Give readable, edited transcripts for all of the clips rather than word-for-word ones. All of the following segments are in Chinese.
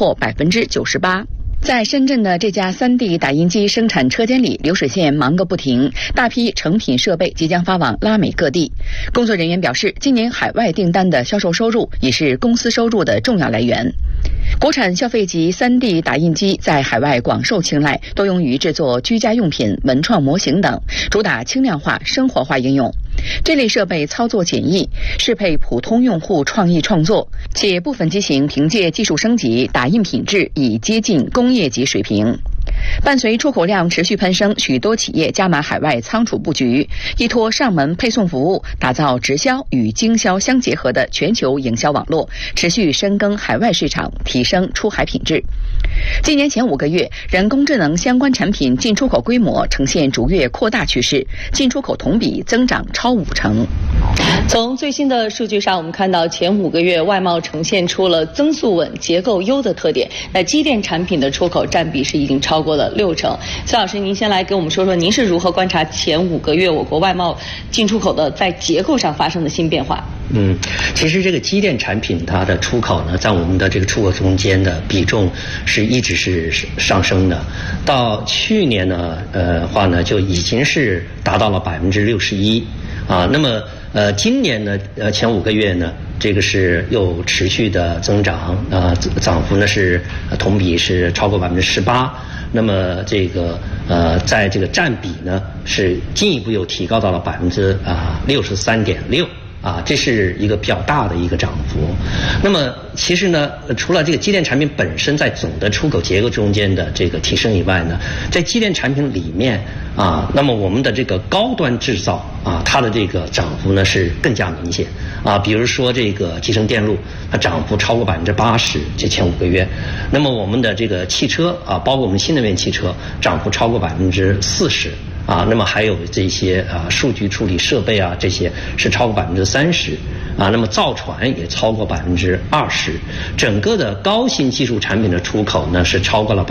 破98%。在深圳的这家3D 打印机生产车间里，流水线忙个不停，大批成品设备即将发往拉美各地。工作人员表示，今年海外订单的销售收入也是公司收入的重要来源。国产消费级 3D 打印机在海外广受青睐，多用于制作居家用品、文创模型等，主打轻量化、生活化应用。这类设备操作简易，适配普通用户创意创作，且部分机型凭借技术升级，打印品质已接近工业级水平。伴随出口量持续攀升，许多企业加码海外仓储布局，依托上门配送服务，打造直销与经销相结合的全球营销网络，持续深耕海外市场，提升出海品质。今年前5个月，人工智能相关产品进出口规模呈现逐月扩大趋势，进出口同比增长超50%。 从最新的数据上，我们看到前5个月外贸呈现出了增速稳、结构优的特点。那机电产品的出口占比是已经超过了60%。崔老师，您先来给我们说说，您是如何观察前5个月我国外贸进出口的在结构上发生的新变化？ 其实这个机电产品它的出口呢，在我们的这个出口中间的比重是一直是上升的，到去年呢，话呢就已经是达到了61%啊。那么今年呢，前5个月呢，这个是又持续的增长，涨幅呢是同比是超过18%。那么这个在这个占比呢是进一步又提高到了63.6%。这是一个比较大的一个涨幅。那么其实呢，除了这个机电产品本身在总的出口结构中间的这个提升以外呢，在机电产品里面那么我们的这个高端制造它的这个涨幅呢是更加明显比如说这个集成电路，它涨幅超过80%，这前5个月。那么我们的这个汽车包括我们新能源汽车，涨幅超过40%。那么还有这些数据处理设备这些是超过30%那么造船也超过20%，整个的高新技术产品的出口呢是超过了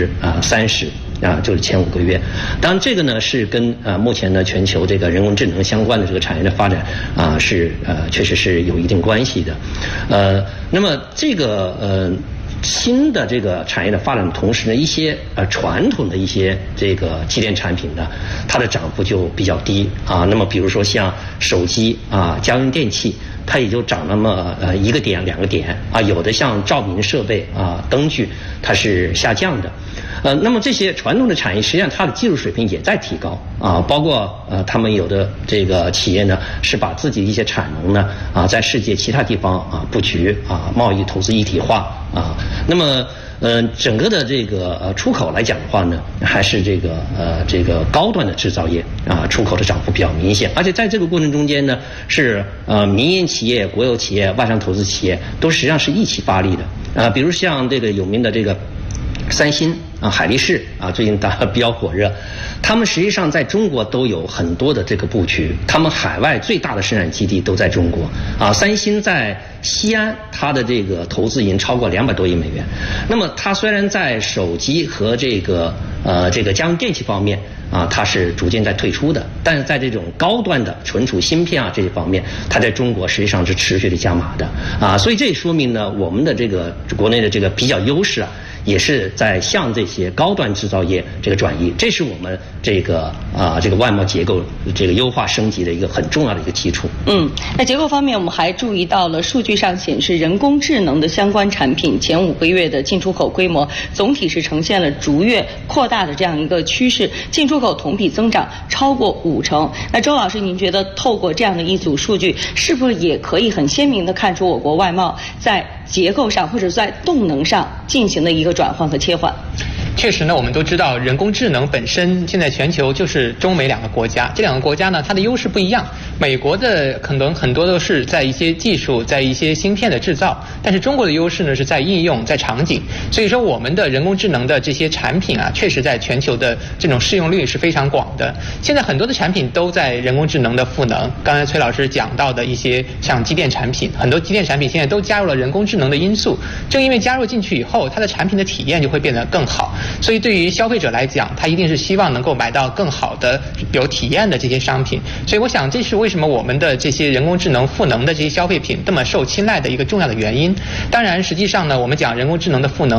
30%就是前5个月。当然这个呢是跟目前呢全球这个人工智能相关的这个产业的发展是确实是有一定关系的。那么这个新的这个产业的发展的同时呢，一些传统的一些这个机电产品呢，它的涨幅就比较低那么比如说像手机家用电器，它也就涨那么1个点2个点有的像照明设备灯具，它是下降的。那么这些传统的产业实际上它的技术水平也在提高包括他们有的这个企业呢是把自己的一些产能呢在世界其他地方布局贸易投资一体化那么整个的这个出口来讲的话呢，还是这个高端的制造业出口的涨幅比较明显，而且在这个过程中间呢，是民营企业、国有企业、外商投资企业都实际上是一起发力的比如像这个有名的这个三星海力士最近比较火热，他们实际上在中国都有很多的这个布局，他们海外最大的生产基地都在中国三星在西安，它的这个投资已经超过200多亿美元。那么它虽然在手机和这个家用电器方面它是逐渐在退出的，但是在这种高端的存储芯片这些方面，它在中国实际上是持续的加码的所以这说明呢，我们的这个国内的这个比较优势也是在向这些高端制造业这个转移，这是我们这个外贸结构这个优化升级的一个很重要的一个基础。 那结构方面，我们还注意到了数据上显示，人工智能的相关产品前5个月的进出口规模总体是呈现了逐月扩大的这样一个趋势，进出口同比增长超过50%。那周老师，您觉得透过这样的一组数据，是不是也可以很鲜明地看出我国外贸在结构上或者在动能上进行的一个转换和切换？ 确实呢，我们都知道人工智能本身现在全球就是中美2个国家，这2个国家呢它的优势不一样。美国的可能很多都是在一些技术，在一些芯片的制造，但是中国的优势呢是在应用，在场景。所以说我们的人工智能的这些产品确实在全球的这种适用率是非常广的。现在很多的产品都在人工智能的赋能，刚才崔老师讲到的一些像机电产品，很多机电产品现在都加入了人工智能的因素，正因为加入进去以后，它的产品的体验就会变得更好。所以对于消费者来讲，他一定是希望能够买到更好的有体验的这些商品。所以我想这是为什么我们的这些人工智能赋能的这些消费品这么受青睐的一个重要的原因。当然实际上呢，我们讲人工智能的赋能